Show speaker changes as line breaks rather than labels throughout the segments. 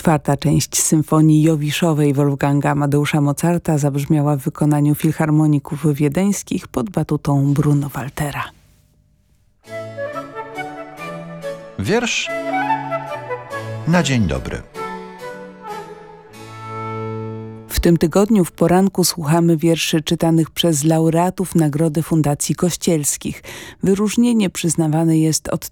Czwarta część symfonii Jowiszowej Wolfganga Amadeusza Mozarta zabrzmiała w wykonaniu filharmoników wiedeńskich pod batutą Bruno Waltera.
Wiersz na dzień dobry.
W tym tygodniu w poranku słuchamy wierszy czytanych przez laureatów Nagrody Fundacji Kościelskich. Wyróżnienie przyznawane jest od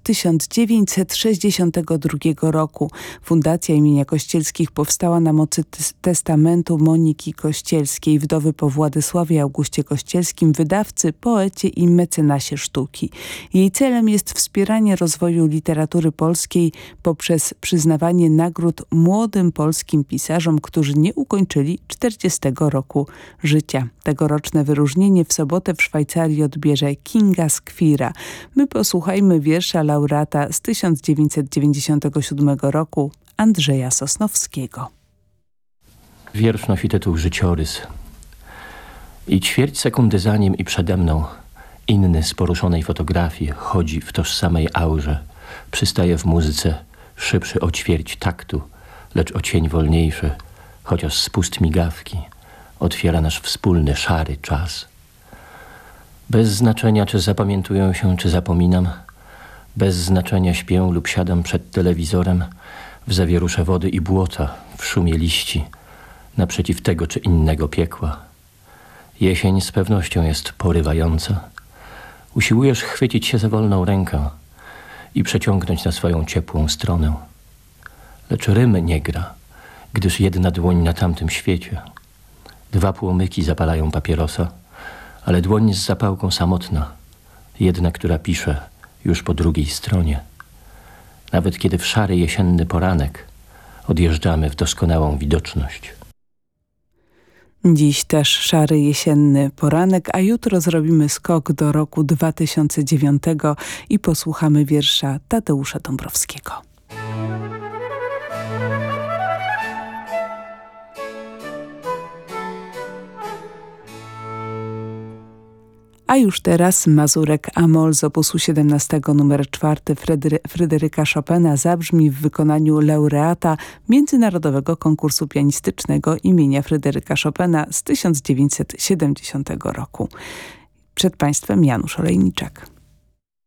1962 roku. Fundacja imienia Kościelskich powstała na mocy testamentu Moniki Kościelskiej, wdowy po Władysławie Augustie Kościelskim, wydawcy, poecie i mecenasie sztuki. Jej celem jest wspieranie rozwoju literatury polskiej poprzez przyznawanie nagród młodym polskim pisarzom, którzy nie ukończyli 40 roku życia. Tegoroczne wyróżnienie w sobotę w Szwajcarii odbierze Kinga Skwira. My posłuchajmy wiersza laureata z 1997 roku Andrzeja Sosnowskiego.
Wiersz nosi tytuł Życiorys. I ćwierć sekundy za nim i przede mną inny z poruszonej fotografii chodzi w tożsamej aurze. Przystaje w muzyce szybszy o ćwierć taktu, lecz o cień wolniejszy, chociaż spust migawki otwiera nasz wspólny, szary czas. Bez znaczenia, czy zapamiętuję się, czy zapominam, bez znaczenia śpię lub siadam przed telewizorem w zawierusze wody i błota, w szumie liści, naprzeciw tego czy innego piekła. Jesień z pewnością jest porywająca. Usiłujesz chwycić się za wolną rękę i przeciągnąć na swoją ciepłą stronę. Lecz rym nie gra, gdyż jedna dłoń na tamtym świecie. Dwa płomyki zapalają papierosa, ale dłoń z zapałką samotna, jedna, która pisze już po drugiej stronie. Nawet kiedy w szary jesienny poranek odjeżdżamy w doskonałą widoczność.
Dziś też szary jesienny poranek, a jutro zrobimy skok do roku 2009 i posłuchamy wiersza Tadeusza Dąbrowskiego. A już teraz mazurek Amol z opusu 17 numer 4 Fryderyka Chopina zabrzmi w wykonaniu laureata Międzynarodowego Konkursu Pianistycznego imienia Fryderyka Chopina z 1970 roku. Przed Państwem Janusz Olejniczak.